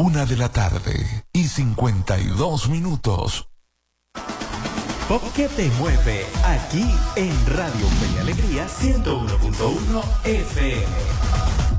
1:52 Pop que te mueve, aquí en Radio Fe y Alegría 101.1 FM.